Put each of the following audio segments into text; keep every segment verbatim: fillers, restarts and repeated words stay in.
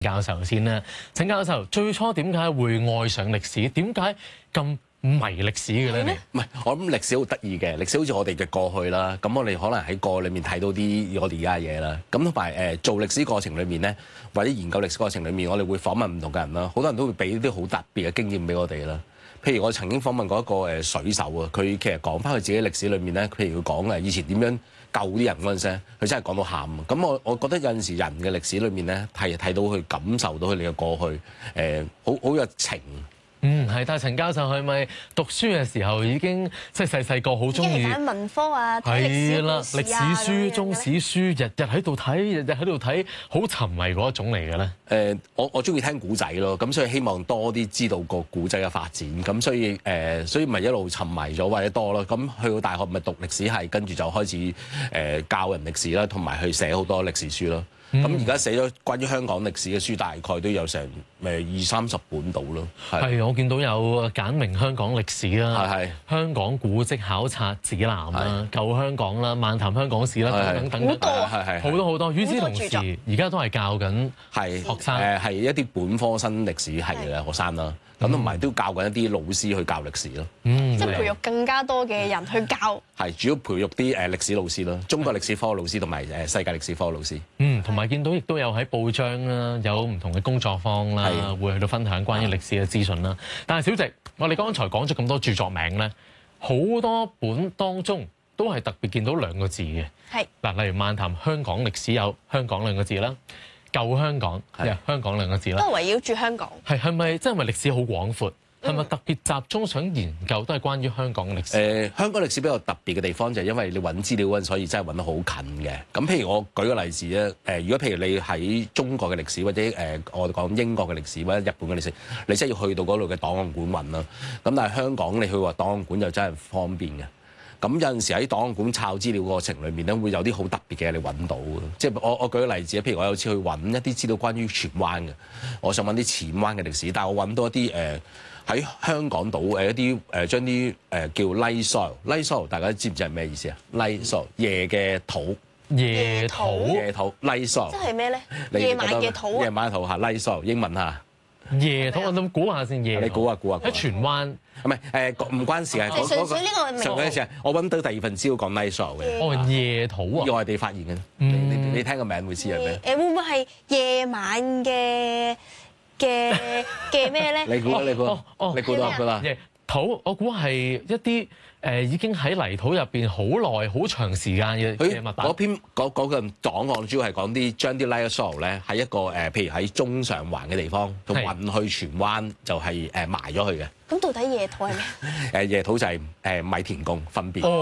教授先啦。陳教授最初點解會愛上歷史？點解咁迷歷史嘅咧？ 唔係，我諗歷史好得意嘅，歷史好似我哋嘅過去啦。咁我哋可能喺過去裡面睇到啲我哋而家嘅嘢啦。咁同埋誒做歷史過程裏面咧，或者研究歷史過程裏面，我哋會訪問唔同嘅人啦。好多人都會俾啲好特別嘅經驗俾我哋啦。譬如我曾經訪問過一個誒水手啊，佢其實講翻佢自己歷史裏面咧，譬如佢講誒以前點樣救啲人嗰陣時，佢真係講到喊。咁我我覺得有陣時人嘅歷史裏面咧，係睇到佢感受到佢哋嘅過去，誒好好有情。 嗯，係，但係陳教授係咪讀書嘅時候已經即係細細個好中意睇文科啊，睇歷史啦， 歷史歷史書、 啊、 中史書，日日喺度睇，日日喺度睇，好沉迷嗰一種嚟嘅咧。誒、 呃，我我中意聽古仔咯，咁所以希望多啲知道個古仔嘅發展，咁所以誒、呃，所以咪一路沉迷咗或者多咯。咁去到大學咪讀歷史系，跟住就開始誒、呃、教人歷史啦，同埋去寫好多歷史書咯。咁而家寫咗關於香港歷史嘅書，大概都有成誒二三十本到咯。 係，我見到有簡明香港歷史啦， 係係香港古蹟考察指南啦，舊香港啦，漫談香港史啦，等等等等， 好多係係好多好多。與此同時，而家都係教緊係學生誒係一啲本科生歷史系嘅學生啦。咁同埋都教緊一啲老師去教歷史咯。 嗯， 即係培育更加多嘅人去教。 係主要培育啲誒歷史老師咯，中國歷史科嘅老師同埋誒世界歷史科嘅老師。 嗯，同埋見到亦都有喺報章啦，有唔同嘅工作坊啦，會去到分享關於歷史嘅資訊啦。但係小姐，我哋剛才講咗咁多著作名咧，好多本當中都係特別見到兩個字嘅。 係嗱，例如漫談香港歷史有香港兩個字啦，舊香港係香港兩個字啦， 都係圍繞住香港。 係係咪即係因為歷史好廣闊？係咪特別集中想研究都係關於香港嘅歷史？誒、 呃，香港歷史比較特別嘅地方就係因為你揾資料嗰陣，所以真係揾得好近嘅。咁譬如我舉個例子咧，誒、呃，如果譬如你喺中國嘅歷史，或者誒、呃、我哋講英國嘅歷史或者日本嘅歷史，你真係要去到嗰度嘅檔案館揾啦。咁但係香港你去話檔案館就真係方便嘅。咁有陣時喺檔案館抄資料過程裏面咧，會有啲好特別嘅嘢你揾到嘅。即係我我舉個例子，譬如我有次去揾一啲資料關於荃灣嘅，我想揾啲荃灣嘅歷史，但係我揾到一啲誒。呃喺香港島誒一啲誒將啲誒叫 light soil，light soil 大家知唔知係咩意思啊？light soil 夜嘅土， 夜土， 夜土 light soil， 即係咩咧？夜晚嘅土啊！ 夜晚嘅土嚇 light soil，英文嚇。 夜土，我諗估下先。夜你估下估下。喺荃灣， 唔係誒唔關事嘅。 係純粹呢個名。 純粹係我揾到第二份資料講 light soil 嘅。 哦，夜土啊！ 意外地發現嘅。你你你聽個名會知係咩？ 誒會唔會係夜晚嘅？嘅嘅咩咧？ 你估你估， 哦， 你估到㗎啦。 土，我估係一啲誒已經喺泥土入邊好耐、好長時間嘅嘅物品。 嗰篇嗰嗰個檔案主要係講啲將啲 light soil 咧喺一個誒，譬如喺中上環嘅地方，就運去荃灣，就係誒埋咗去嘅。 咁到底夜土係咩？ 誒夜土就係誒米田共分別。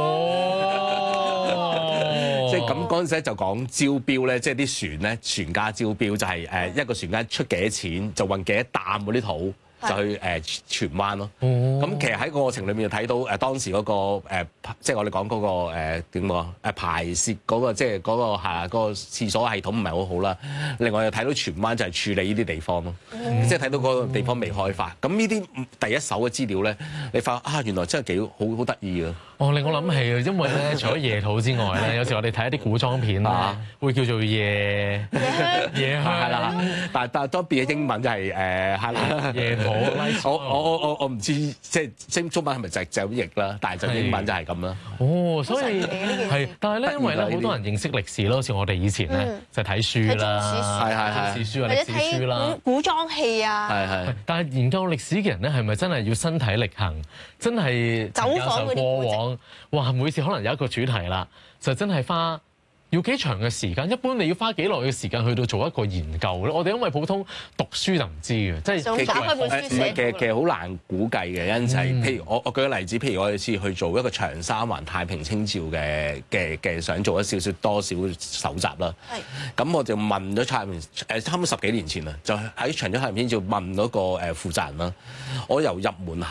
哦， 即係咁嗰陣時就講招標咧，即係啲船咧，船家招標就係誒一個船家出幾多錢，就運幾多擔嗰啲土。就去誒荃灣咯，咁、哦、其實喺個過程裏面就睇到誒當時嗰、那個、呃、即係我哋講嗰個誒點講誒排泄嗰、那個即係嗰、那個係嗰、那個廁所系統唔係好好啦。另外又睇到荃灣就係處理呢啲地方咯，嗯、即係睇到嗰個地方未開發。咁呢啲第一手嘅資料咧，你發覺啊原來真係幾好好得意嘅。 哦，令我諗起，因為咧除咗夜土之外咧，有時我哋睇一啲古裝片啊，會叫做夜夜香係啦。但係但係當變嘅英文就係誒係啦夜土。 我我我我我唔知即係中中文係咪就就咁譯啦，但係就英文就係咁啦。 哦，所以係，但係咧因為咧好多人認識歷史咯，好似我哋以前咧就睇書啦， 係係係歷史書啊、歷史書啦、 古裝戲啊， 係係。 但係研究歷史嘅人咧，係咪真係要身體力行？真係走訪嗰啲過往，哇！每次可能有一個主題啦，就真係花要幾長嘅時間。一般你要花幾耐嘅時間去到做一個研究咧？我哋因為普通讀書就唔知嘅，即係打開本書寫。 其實其實好難估計嘅，因就係譬如我我舉個例子，譬如我哋次去做一個長三環太平清醮嘅嘅嘅，想做一少少多少搜集啦。係。咁我就問咗太平誒，差唔多十幾年前啦，就喺長洲太平清醮問嗰個誒負責人啦。我由入門口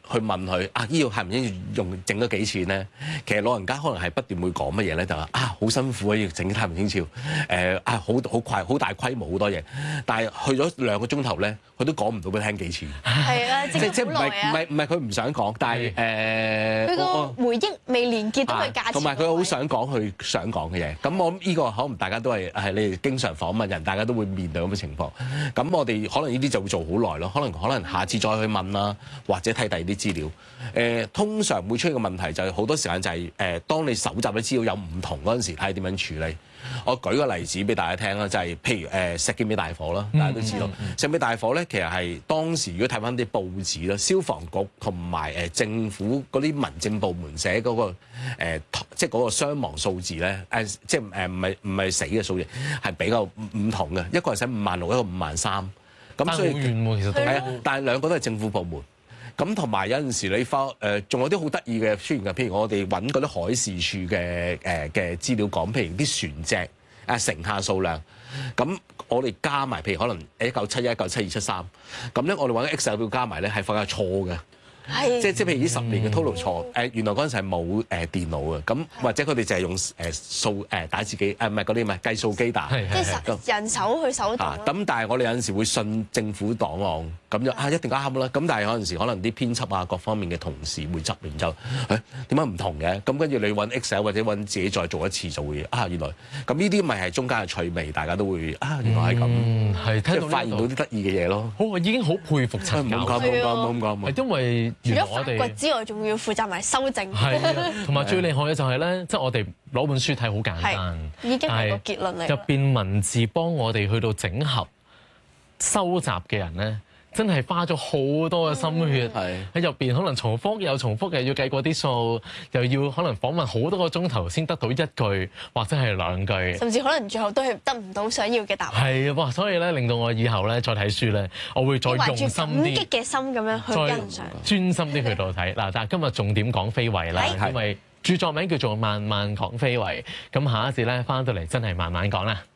去問佢啊，呢個係唔應用整咗幾錢咧？其實老人家可能係不斷會講乜嘢咧，就話啊好辛苦啊，要整太平清醮，誒啊好好快好大規模好多嘢，但係去咗兩個鐘頭咧，佢都講唔到俾你聽幾錢。 係啊， 即即唔係唔係唔係佢唔想講，但係誒佢個回憶未連結到佢價錢， 同埋佢好想講佢想講嘅嘢。咁我諗呢個可能大家都係係你哋經常訪問人，大家都會面對咁嘅情況。咁我哋可能呢啲就會做好耐咯，可能可能下次再去問啦，或者睇第二啲資料。誒、呃，通常會出現嘅問題就係、是、好多時間就係、是、誒、呃，當你搜集嘅資料有唔同嗰陣時，睇下點樣處理。我舉個例子俾大家聽啦，就係、是、譬如誒、呃、石硤尾大火啦，大家都知道、嗯嗯嗯、石硤尾大火咧，其實係當時如果睇翻啲報紙啦，消防局同埋誒政府嗰啲民政部門寫嗰、那個、呃、即係嗰個傷亡數字咧，誒、呃、即係誒唔係唔係死嘅數字，係比較唔同嘅，一個係寫五萬六，一個五萬三。咁所以其實都係啊，但係兩個都係政府部門。咁同埋有陣時你翻誒，仲有啲好得意嘅出現嘅，譬如我哋揾嗰啲海事處嘅誒嘅資料講，譬如啲船隻啊乘客數量，咁我哋加埋，譬如可能一九七一、一九七二、七三，咁咧我哋揾 Excel 表加埋咧係發覺錯嘅。係，即即譬如呢十年嘅 total 錯，誒原來嗰陣時係冇誒電腦嘅，咁或者佢哋就係用誒數誒打字機，誒唔係嗰啲唔係計數機打， 即係人手去手動。 咁但係我哋有陣時會信政府檔案，咁就啊一定啱啦。咁但係有陣時可能啲編輯啊各方面嘅同事會執完之後，誒點解唔同嘅？咁跟住你揾 Excel 或者揾自己再做一次就會啊原來，咁呢啲咪係中間嘅趣味，大家都會啊原來係咁， 嗯係聽到發現到啲得意嘅嘢咯。 好，我已經好佩服陳教授， 冇講冇講冇講， 係因為除咗發掘之外，仲要負責埋修正。 係啊，同埋最厲害嘅就係咧，即係我哋攞本書睇好簡單， 已經係個結論嚟。 入邊文字幫我哋去到整合、收集嘅人咧，真係花咗好多嘅心血喺入邊，可能重複又重複嘅，要計過啲數，又要可能訪問好多個鐘頭先得到一句或者係兩句， 甚至可能最後都係得唔到想要嘅答案。 係啊，哇！所以咧，令到我以後咧再睇書咧，我會再用心啲， 感激嘅心咁樣去欣賞， 專心啲去到睇嗱。但係今日重點講非遺啦，因為著作名叫做《慢慢講非遺》，咁下一節咧翻到嚟真係慢慢講啦。